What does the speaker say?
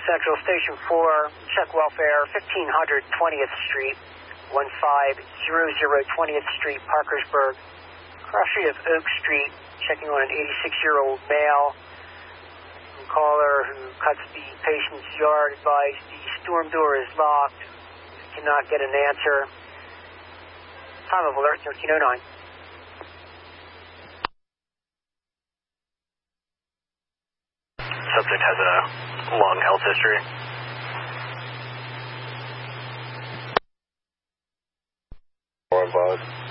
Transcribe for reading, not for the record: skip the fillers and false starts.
Central Station 4, check welfare, 1500 20th Street, 1500 20th Street, Parkersburg. Cross street of Oak Street, checking on an 86-year-old male. Caller who cuts the patient's yard advised the storm door is locked. Cannot get an answer. Time of alert 1309. Subject has a long health history. Or bud.